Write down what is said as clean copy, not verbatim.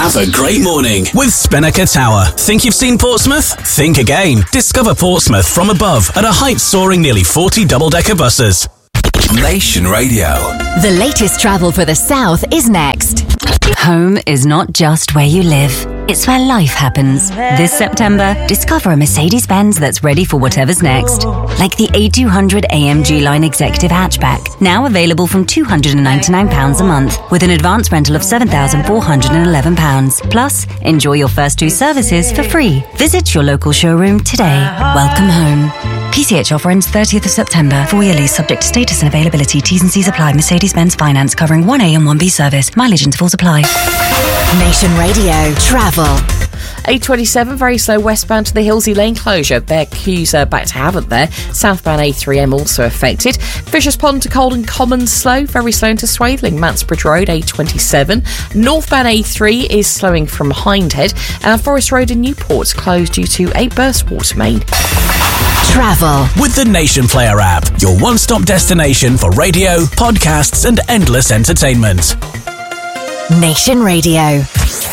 Have a great morning with Spinnaker Tower. Think you've seen Portsmouth? Think again. Discover Portsmouth from above at a height soaring nearly 40 double-decker buses. Nation Radio. The latest travel for the South is next. Home is not just where you live. It's where life happens. This September, discover a Mercedes-Benz that's ready for whatever's next. Like the A200 AMG Line Executive Hatchback, now available from £299 a month, with an advance rental of £7,411. Plus, enjoy your first 2 services for free. Visit your local showroom today. Welcome home. PCH offer ends 30th of September. 4-year lease subject to status and availability. T's and C's apply. Mercedes-Benz Finance covering 1A and 1B service. Mileage intervals apply. Nation Radio Travel. A27, very slow westbound to the Hillsey Lane closure. Their queues are back to Havant there. Southbound A3M also affected. Fishers Pond to Colden Commons slow, very slow into Swathling. Mansbridge Road A27. Northbound A3 is slowing from Hindhead. And Forest Road in Newport closed due to a burst water main. Travel with the Nation Player app, your one-stop destination for radio, podcasts and endless entertainment. Nation Radio.